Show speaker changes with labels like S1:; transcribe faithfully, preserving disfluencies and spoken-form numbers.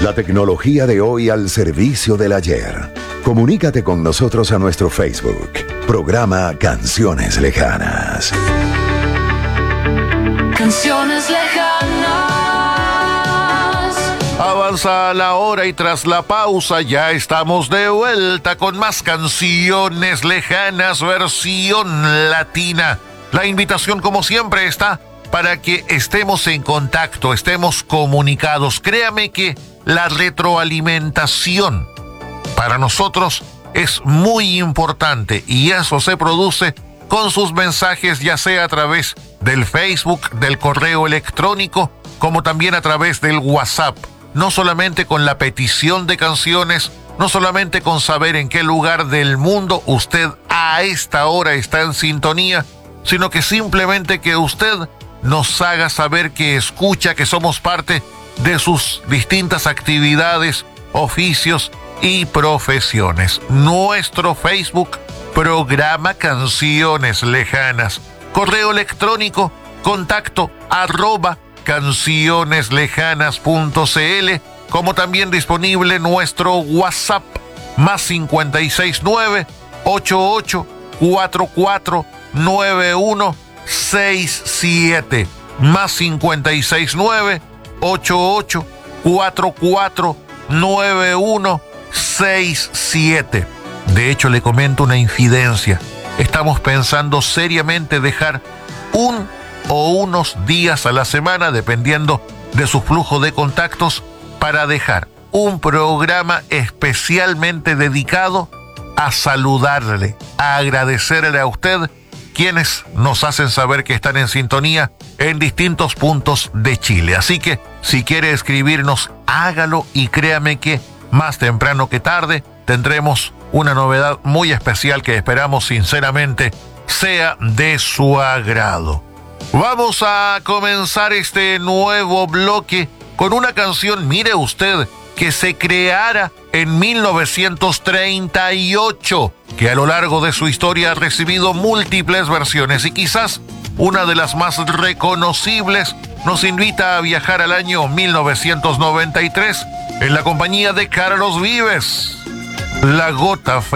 S1: La tecnología de hoy al servicio del ayer. Comunícate con nosotros a nuestro Facebook. Programa Canciones Lejanas.
S2: Canciones lejanas.
S3: Avanza la hora y tras la pausa ya estamos de vuelta con más Canciones Lejanas versión latina. La invitación, como siempre, está para que estemos en contacto, estemos comunicados. Créame que la retroalimentación para nosotros es muy importante y eso se produce con sus mensajes, ya sea a través del Facebook, del correo electrónico, como también a través del WhatsApp. No solamente con la petición de canciones, no solamente con saber en qué lugar del mundo usted a esta hora está en sintonía, sino que simplemente que usted nos haga saber que escucha, que somos parte de sus distintas actividades, oficios y profesiones. Nuestro Facebook, Programa Canciones Lejanas. Correo electrónico, contacto arroba cancioneslejanas.cl, como también disponible nuestro WhatsApp, más cincuenta y seis nueve, ochenta y ocho, cuarenta y cuatro, noventa y uno, sesenta y siete, más cincuenta y seis nueve, ochenta y ocho, cuarenta y cuatro, noventa y uno, sesenta y siete. De hecho, le comento una infidencia. Estamos pensando seriamente dejar un o unos días a la semana, dependiendo de su flujo de contactos, para dejar un programa especialmente dedicado a saludarle, a agradecerle a usted, quienes nos hacen saber que están en sintonía en distintos puntos de Chile. Así que, si quiere escribirnos, hágalo y créame que más temprano que tarde tendremos una novedad muy especial que esperamos sinceramente sea de su agrado. Vamos a comenzar este nuevo bloque con una canción, mire usted, que se creara en mil novecientos treinta y ocho, que a lo largo de su historia ha recibido múltiples versiones y quizás una de las más reconocibles nos invita a viajar al año mil novecientos noventa y tres en la compañía de Carlos Vives. La Gota Fría.